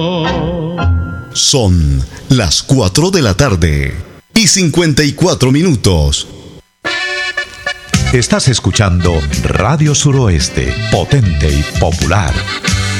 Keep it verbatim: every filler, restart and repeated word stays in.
Son las cuatro de la tarde y cincuenta y cuatro minutos. Estás escuchando Radio Suroeste, potente y popular.